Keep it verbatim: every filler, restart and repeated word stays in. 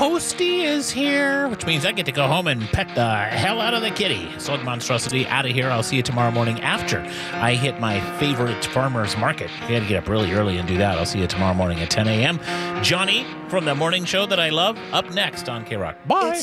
Posty is here, which means I get to go home and pet the hell out of the kitty. Slug Monstrosity out of here. I'll see you tomorrow morning after I hit my favorite farmer's market. I got to get up really early and do that. I'll see you tomorrow morning at ten a.m. Johnny from the morning show that I love, up next on K-Rock. Bye. It's